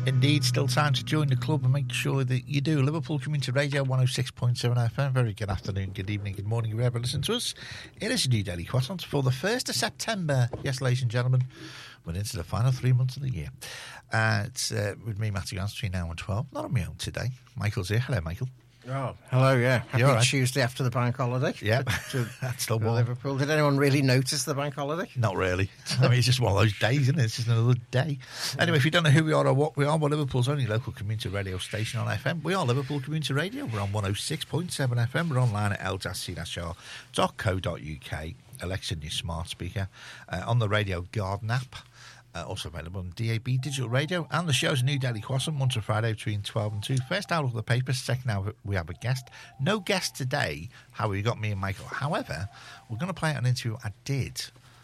Indeed, still time to join the club and make sure that you do. Liverpool Community Radio 106.7 FM. Very good afternoon, good evening, good morning, wherever you listen to us. It is a new Daily Croissant for the 1st of September. Yes, ladies and gentlemen, we're into the final 3 months of the year. It's with me, Matthew Gans, between now and 12. Not on my own today. Michael's here. Hello, Michael. Oh, hello, yeah. Happy right? Tuesday after the bank holiday. Yeah, that's the one. Liverpool. Did anyone really notice the bank holiday? Not really. I mean, it's just one of those days, isn't it? It's just another day. Anyway, if you don't know who we are or what we are, we're Liverpool's only local community radio station on FM. We are Liverpool Community Radio. We're on 106.7 FM. We're online at l-c-r.co.uk. Alexa, your smart speaker. On the Radio Garden app. Also available on DAB Digital Radio. And the show's a new Daily Croissant, Monday to Friday between 12 and 2. First hour of the paper, second hour we have a guest. No guest today, how you got me and Michael. However, we're going to play an interview I did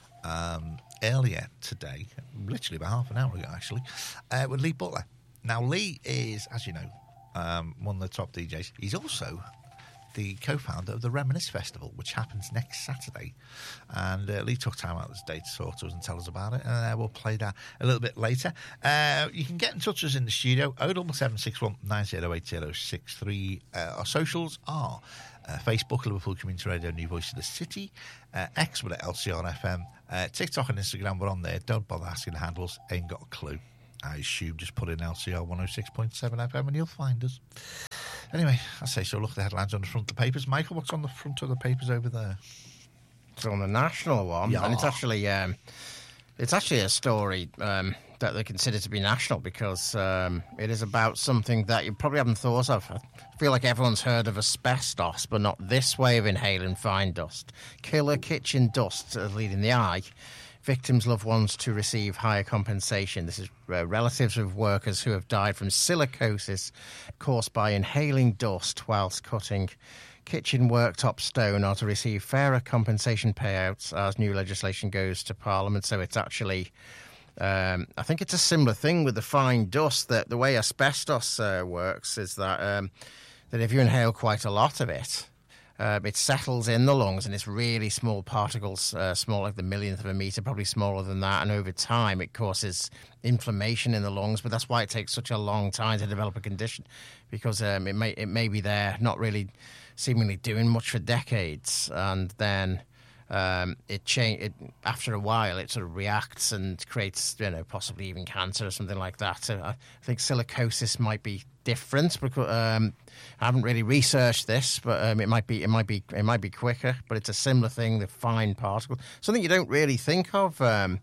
earlier today, literally about half an hour ago actually, with Lee Butler. Now Lee is, as you know, one of the top DJs. He's also the co-founder of the Reminisce Festival, which happens next Saturday. And Lee took time out of this day to talk to us and tell us about it, and we'll play that a little bit later. You can get in touch with us in the studio, 07761 908063. Our socials are Facebook, Liverpool Community Radio, New Voice of the City, X with LCR FM, TikTok and Instagram, we're on there. Don't bother asking the handles, ain't got a clue. I assume just put in LCR 106.7 FM and you'll find us. Anyway, I say so. Look at the headlines on the front of the papers. Michael, what's on the front of the papers over there? It's on the national one, yeah. And it's actually a story that they consider to be national because it is about something that you probably haven't thought of. I feel like everyone's heard of asbestos, but not this way of inhaling fine dust. Killer kitchen dust leading the eye. Victims' loved ones to receive higher compensation. This is relatives of workers who have died from silicosis caused by inhaling dust whilst cutting kitchen worktop stone are to receive fairer compensation payouts as new legislation goes to Parliament. So it's actually, I think it's a similar thing with the fine dust. That the way asbestos works is that if you inhale quite a lot of it, it settles in the lungs and it's really small particles, small like the millionth of a metre, probably smaller than that. And over time, it causes inflammation in the lungs. But that's why it takes such a long time to develop a condition, because it may be there, not really seemingly doing much for decades. And then after a while, it sort of reacts and creates, possibly even cancer or something like that. So I think silicosis might be different because I haven't really researched this, but it might be quicker. But it's a similar thing, the fine particle, something you don't really think of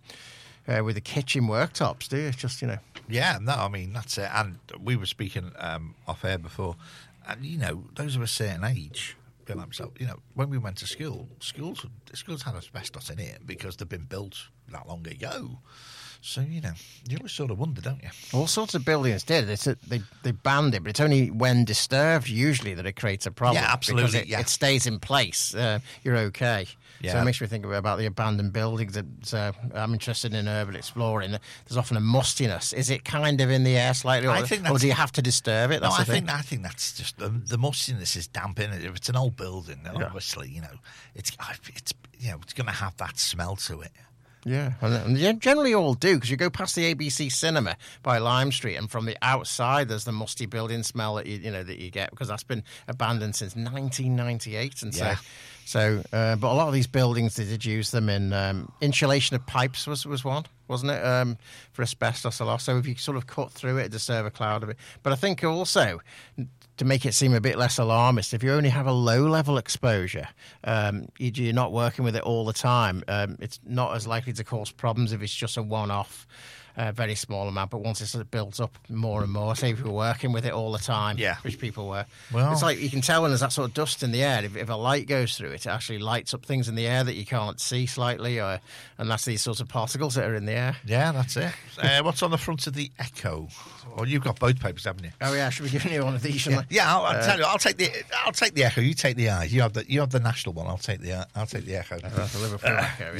with the kitchen worktops, do you? It's just Yeah, no, I mean that's it. And we were speaking off air before, and those of a certain age. Like myself, when we went to school, schools had asbestos in it because they've been built that long ago. So, you always sort of wonder, don't you? All sorts of buildings did. They banned it, but it's only when disturbed, usually, that it creates a problem. Yeah, absolutely. Because it stays in place. You're okay. Yeah. So it makes me think about the abandoned buildings. I'm interested in urban exploring. There's often a mustiness. Is it kind of in the air slightly, or do you have to disturb it? I think that's just the mustiness is damp in it. If it's an old building, then obviously it's going to have that smell to it. Yeah, and they generally all do, because you go past the ABC Cinema by Lime Street, and from the outside there's the musty building smell that you get, because that's been abandoned since 1998, and so but a lot of these buildings, they did use them in insulation of pipes was one, wasn't it, for asbestos a lot. So if you sort of cut through it, disturb a cloud of it. But I think also, to make it seem a bit less alarmist, if you only have a low-level exposure, you're not working with it all the time, it's not as likely to cause problems if it's just a one-off, very small amount. But once it's sort of built up more and more, say if you're working with it all the time, which people were, it's like you can tell when there's that sort of dust in the air. If a light goes through it, it actually lights up things in the air that you can't see slightly, and that's these sorts of particles that are in the air. Yeah, that's it. What's on the front of the Echo? Well, you've got both papers, haven't you? Oh yeah, I should be giving you one of these. Yeah, I'll tell you. I'll take the Echo. You take the Eye. You have the national one. I'll take the Echo. The Liverpool Echo.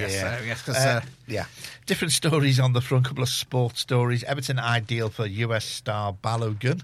Yes. Different stories on the front. Couple of sports stories. Everton ideal for US star Balogun.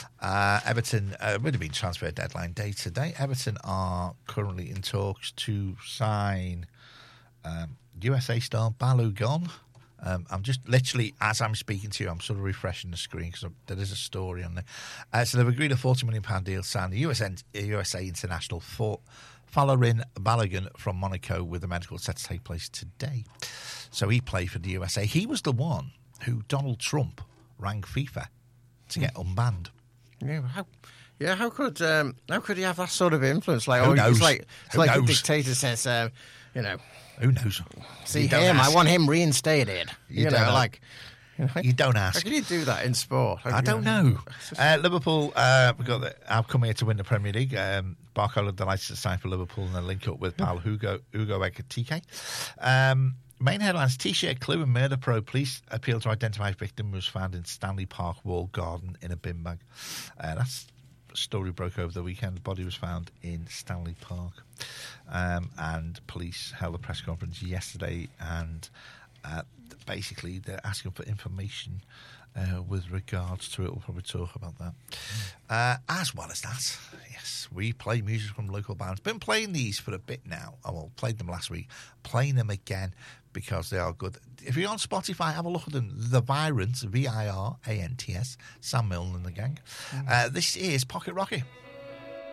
Everton would have been transfer deadline day today. Everton are currently in talks to sign USA star Balogun. I'm just literally, as I'm speaking to you, I'm sort of refreshing the screen because there is a story on there. So they've agreed a £40 million deal signed the USA international for Folarin Balogun from Monaco with the medical set to take place today. So he played for the USA. He was the one who Donald Trump rang FIFA to get unbanned. Yeah, how could he have that sort of influence? Like, Who knows? It's like a dictator says, Who knows? See him, I want him reinstated. You don't ask. How can you do that in sport? I don't know. Liverpool, we've got I've come here to win the Premier League. Barcola delighted to sign for Liverpool and then link up with pal Hugo Ekitike. Main headlines: T-shirt clue and murder probe. Police appeal to identify victim was found in Stanley Park walled garden in a bin bag. That's the story broke over the weekend. The body was found in Stanley Park. And police held a press conference yesterday and basically they're asking for information with regards to it. We'll probably talk about that. As well as that, yes, we play music from local bands. Been playing these for a bit now. Played them last week. Playing them again because they are good. If you're on Spotify, have a look at them. The Virants, Virants, Sam Milne and the gang. This is Pocket Rocket.